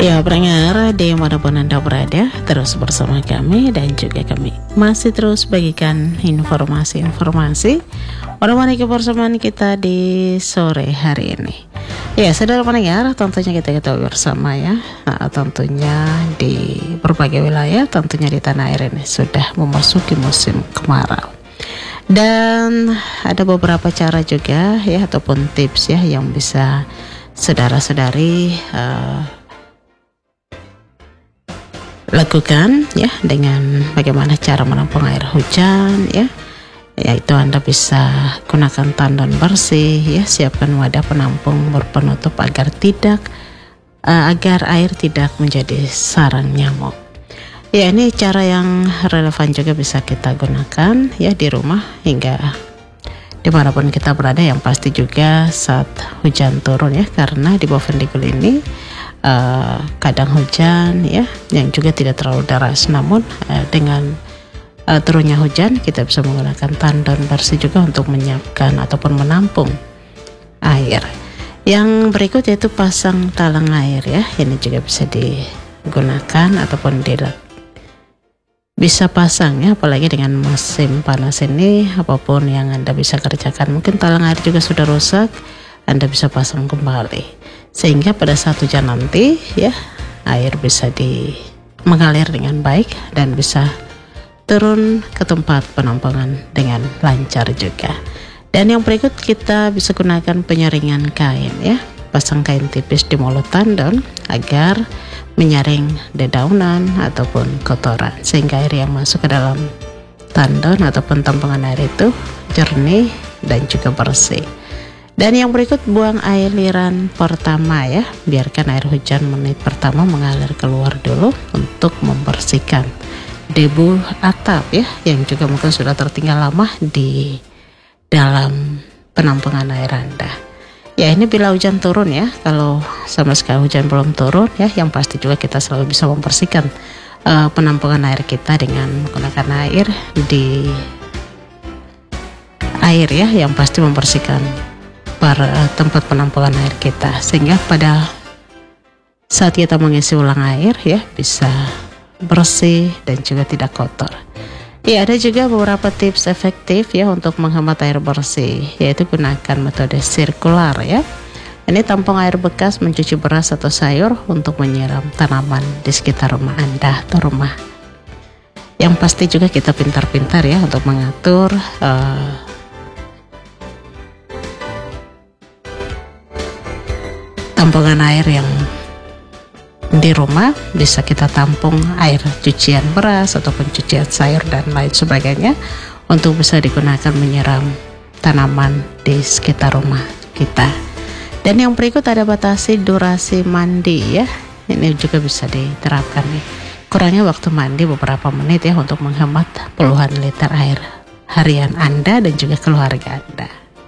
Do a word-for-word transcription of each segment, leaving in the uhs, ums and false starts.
Ya, pendengar dimanapun Anda berada, terus bersama kami dan juga kami masih terus bagikan informasi-informasi menemani kebersamaan kita di sore hari ini. Ya, saudara pendengar, tentunya kita ketahui bersama ya, nah, tentunya di berbagai wilayah, tentunya di tanah air ini sudah memasuki musim kemarau. Dan ada beberapa cara juga ya ataupun tips ya yang bisa saudara-saudari uh, lakukan ya dengan bagaimana cara menampung air hujan ya, yaitu Anda bisa gunakan tandon bersih ya, siapkan wadah penampung berpenutup agar tidak uh, agar air tidak menjadi sarang nyamuk. Ya, ini cara yang relevan juga bisa kita gunakan ya di rumah hingga dimanapun kita berada, yang pasti juga saat hujan turun ya, karena di Bovendigul ini Uh, kadang hujan ya yang juga tidak terlalu deras, namun uh, dengan uh, turunnya hujan kita bisa menggunakan tandon bersih juga untuk menyiapkan ataupun menampung air. Yang berikut yaitu pasang talang air ya, ini juga bisa digunakan ataupun tidak bisa pasang ya, apalagi dengan musim panas ini. Apapun yang Anda bisa kerjakan, mungkin talang air juga sudah rusak, Anda bisa pasang kembali sehingga pada saat hujan nanti ya air bisa di mengalir dengan baik dan bisa turun ke tempat penampungan dengan lancar juga. Dan yang berikut kita bisa gunakan penyaringan kain ya, pasang kain tipis di mulut tandon agar menyaring dedaunan ataupun kotoran sehingga air yang masuk ke dalam tandon ataupun tampungan air itu jernih dan juga bersih. Dan yang berikut buang aliran pertama ya, biarkan air hujan menit pertama mengalir keluar dulu untuk membersihkan debu atap ya, yang juga mungkin sudah tertinggal lama di dalam penampungan air Anda. Ya, ini bila hujan turun ya, kalau sama sekali hujan belum turun ya, yang pasti juga kita selalu bisa membersihkan uh, penampungan air kita dengan menggunakan air di air ya, yang pasti membersihkan para tempat penampungan air kita sehingga pada saat kita mengisi ulang air ya bisa bersih dan juga tidak kotor. Ya, ada juga beberapa tips efektif ya untuk menghemat air bersih, yaitu gunakan metode sirkular ya. Ini tampung air bekas mencuci beras atau sayur untuk menyiram tanaman di sekitar rumah Anda atau rumah. Yang pasti juga kita pintar-pintar ya untuk mengatur uh, tampungan air yang di rumah. Bisa kita tampung air cucian beras ataupun cucian sayur dan lain sebagainya untuk bisa digunakan menyiram tanaman di sekitar rumah kita. Dan yang berikut ada batasi durasi mandi ya, ini juga bisa diterapkan nih. Kurangnya waktu mandi beberapa menit ya untuk menghemat puluhan liter air harian Anda dan juga keluarga Anda.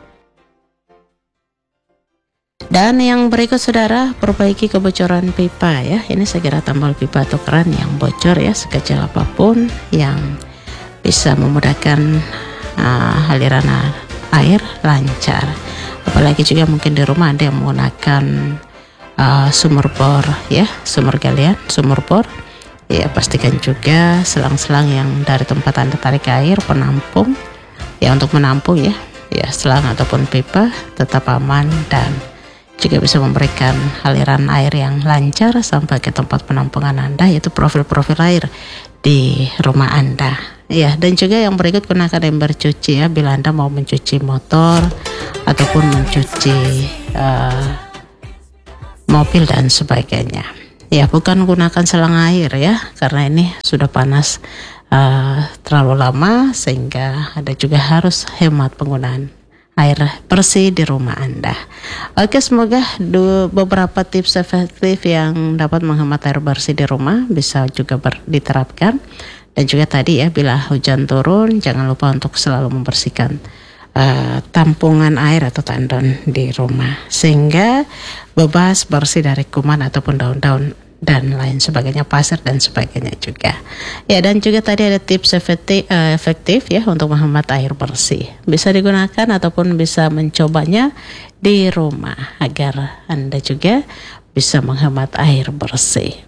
Dan yang berikut saudara, perbaiki kebocoran pipa ya. Ini saya kira tambal pipa atau keran yang bocor ya, sekecil apapun yang bisa memudahkan uh, aliran air lancar. Apalagi juga mungkin di rumah Anda yang menggunakan uh, sumur bor ya, sumur galian, sumur bor. Ya, pastikan juga selang-selang yang dari tempat Anda tarik air penampung ya, untuk menampung ya, ya selang ataupun pipa tetap aman dan juga bisa memberikan aliran air yang lancar sampai ke tempat penampungan Anda, yaitu profil-profil air di rumah Anda. Ya, dan juga yang berikut gunakan ember cuci ya bila Anda mau mencuci motor ataupun mencuci uh, mobil dan sebagainya. Ya, bukan gunakan selang air ya, karena ini sudah panas uh, terlalu lama sehingga Anda juga harus hemat penggunaan air bersih di rumah Anda. Oke, semoga du- beberapa tips efektif yang dapat menghemat air bersih di rumah bisa juga ber- diterapkan. Dan juga tadi ya, bila hujan turun jangan lupa untuk selalu membersihkan uh, tampungan air atau tandon di rumah sehingga bebas bersih dari kuman ataupun daun-daun dan lain sebagainya, pasir dan sebagainya juga. Ya, dan juga tadi ada tips efektif, uh, efektif ya untuk menghemat air bersih. Bisa digunakan ataupun bisa mencobanya di rumah agar Anda juga bisa menghemat air bersih.